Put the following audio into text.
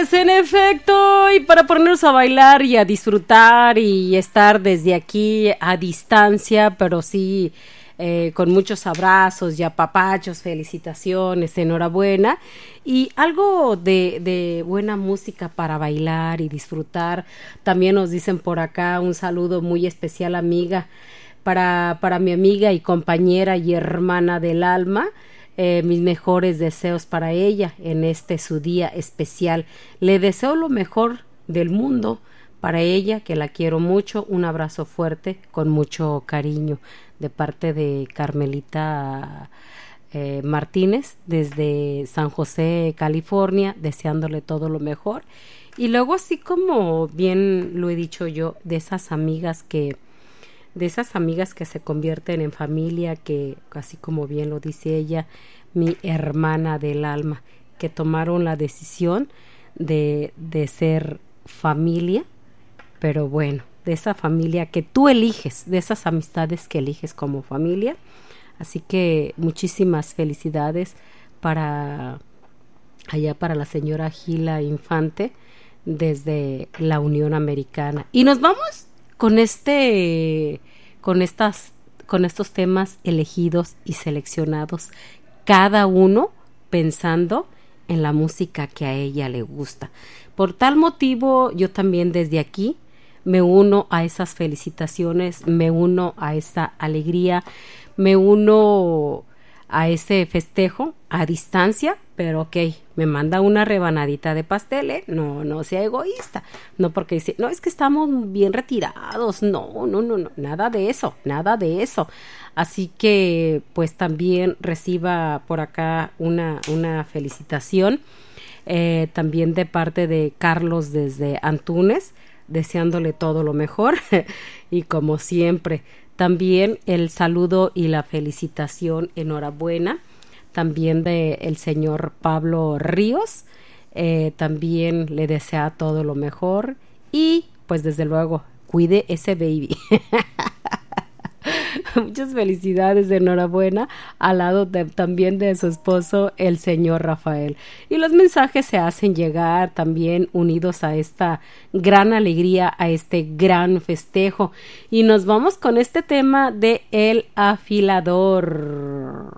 Pues en efecto, y para ponernos a bailar y a disfrutar y estar desde aquí a distancia, pero sí con muchos abrazos y apapachos, felicitaciones, enhorabuena, y algo de buena música para bailar y disfrutar. También nos dicen por acá un saludo muy especial, amiga, para mi amiga y compañera y hermana del alma. Mis mejores deseos para ella en este su día especial. Le deseo lo mejor del mundo para ella, que la quiero mucho. Un abrazo fuerte con mucho cariño de parte de Carmelita Martínez desde San José, California, deseándole todo lo mejor. Y luego, así como bien lo he dicho yo, de esas amigas que se convierten en familia, que así como bien lo dice ella, mi hermana del alma, que tomaron la decisión de ser familia, pero bueno, de esa familia que tú eliges, de esas amistades que eliges como familia. Así que muchísimas felicidades para la señora Gila Infante desde la Unión Americana. Y nos vamos con estos temas elegidos y seleccionados, cada uno pensando en la música que a ella le gusta. Por tal motivo, yo también desde aquí me uno a esas felicitaciones, me uno a esta alegría, me uno a ese festejo a distancia, pero ok, me manda una rebanadita de pastel, no sea egoísta, no porque dice, no, es que estamos bien retirados, no, nada de eso, así que pues también reciba por acá una felicitación, también de parte de Carlos desde Antúnez, deseándole todo lo mejor y como siempre, también el saludo y la felicitación, enhorabuena, también de el señor Pablo Ríos, también le desea todo lo mejor y pues desde luego cuide ese baby. Muchas felicidades, enhorabuena, al lado también de su esposo, el señor Rafael. Y los mensajes se hacen llegar también unidos a esta gran alegría, a este gran festejo. Y nos vamos con este tema de El Afilador.